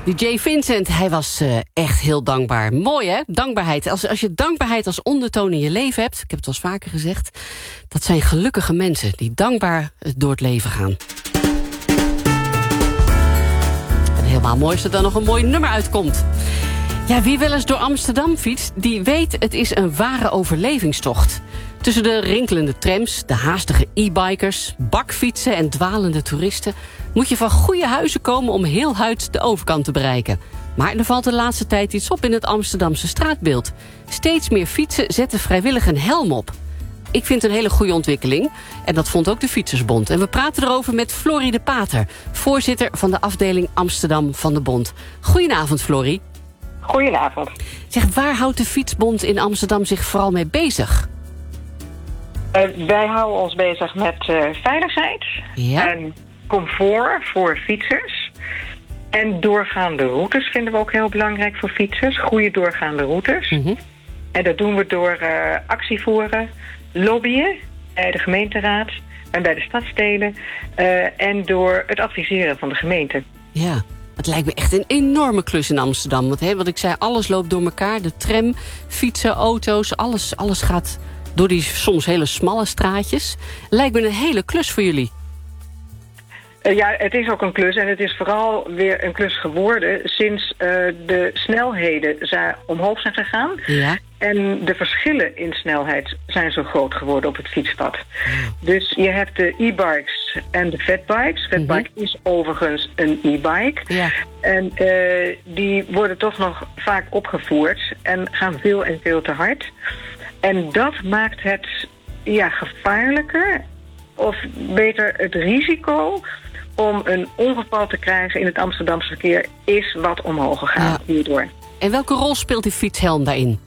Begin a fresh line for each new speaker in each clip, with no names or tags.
DJ Vincent, hij was echt heel dankbaar. Mooi, hè? Dankbaarheid. Als je dankbaarheid als ondertoon in je leven hebt... ik heb het al eens vaker gezegd... dat zijn gelukkige mensen die dankbaar door het leven gaan. En helemaal mooi is er dan nog een mooi nummer uitkomt. Ja, wie wel eens door Amsterdam fietst... die weet het is een ware overlevingstocht. Tussen de rinkelende trams, de haastige e-bikers... bakfietsen en dwalende toeristen... moet je van goede huizen komen om heel huid de overkant te bereiken. Maar er valt de laatste tijd iets op in het Amsterdamse straatbeeld. Steeds meer fietsen zetten vrijwillig een helm op. Ik vind het een hele goede ontwikkeling. En dat vond ook de Fietsersbond. En we praten erover met Florie de Pater... voorzitter van de afdeling Amsterdam van de Bond. Goedenavond, Florie.
Goedenavond.
Zeg, waar houdt de Fietsbond in Amsterdam zich vooral mee bezig?
Wij houden ons bezig met veiligheid en comfort voor fietsers. En doorgaande routes vinden we ook heel belangrijk voor fietsers. Goede doorgaande routes. Mm-hmm. En dat doen we door actie voeren, lobbyen bij de gemeenteraad en bij de stadsdelen. En door het adviseren van de gemeente.
Ja. Het lijkt me echt een enorme klus in Amsterdam. Want wat ik zei, alles loopt door elkaar. De tram, fietsen, auto's, alles gaat door die soms hele smalle straatjes. Lijkt me een hele klus voor jullie.
Ja, het is ook een klus. En het is vooral weer een klus geworden sinds de snelheden omhoog zijn gegaan. Ja. En de verschillen in snelheid zijn zo groot geworden op het fietspad. Dus je hebt de e-bikes en de fatbikes. Fatbike is overigens een e-bike. Ja. En die worden toch nog vaak opgevoerd en gaan veel en veel te hard. En dat maakt het gevaarlijker, of beter het risico om een ongeval te krijgen in het Amsterdamse verkeer is wat omhoog gegaan hierdoor.
En welke rol speelt die fietshelm daarin?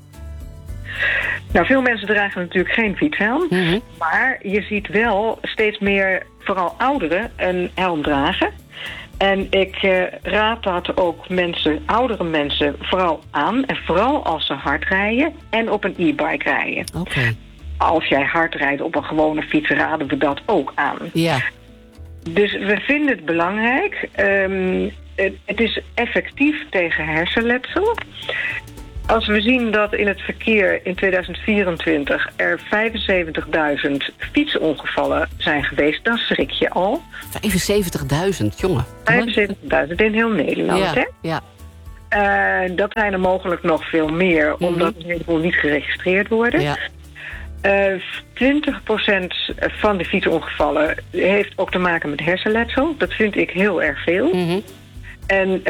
Nou, veel mensen dragen natuurlijk geen fietshelm. Mm-hmm. Maar je ziet wel steeds meer, vooral ouderen, een helm dragen. En ik raad dat ook oudere mensen vooral aan. En vooral als ze hard rijden en op een e-bike rijden.
Okay.
Als jij hard rijdt op een gewone fiets, raden we dat ook aan.
Ja.
Dus we vinden het belangrijk. Het is effectief tegen hersenletsel. Als we zien dat in het verkeer in 2024 er 75.000 fietsongevallen zijn geweest, dan schrik je al.
75.000, jongen.
75.000 in heel Nederland, hè?
Ja.
Dat zijn er mogelijk nog veel meer, omdat een heleboel niet geregistreerd worden. Ja. 20% van de fietsongevallen heeft ook te maken met hersenletsel. Dat vind ik heel erg veel. Mm-hmm. En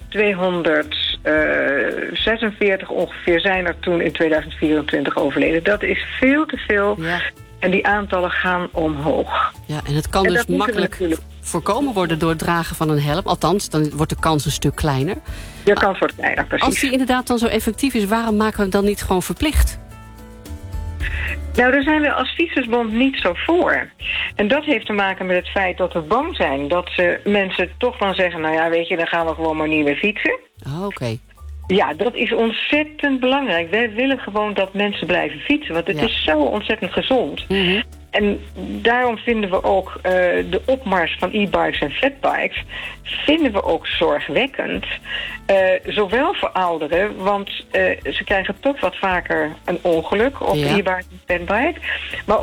246 ongeveer zijn er toen in 2024 overleden. Dat is veel te veel. Ja. En die aantallen gaan omhoog.
Ja, en het kan dus makkelijk voorkomen worden door het dragen van een helm. Althans, dan wordt de kans een stuk kleiner.
De kans wordt kleiner, precies.
Als die inderdaad dan zo effectief is, waarom maken we hem dan niet gewoon verplicht?
Nou, daar zijn we als Fietsersbond niet zo voor. En dat heeft te maken met het feit dat we bang zijn dat mensen toch dan zeggen, nou ja, weet je, dan gaan we gewoon maar niet meer fietsen.
Oh, oké.
Ja, dat is ontzettend belangrijk. Wij willen gewoon dat mensen blijven fietsen, want het is zo ontzettend gezond. Mm-hmm. En daarom vinden we ook de opmars van e-bikes en fatbikes vinden we ook zorgwekkend. Zowel voor ouderen, want ze krijgen toch wat vaker een ongeluk op e-bike en fatbike. Maar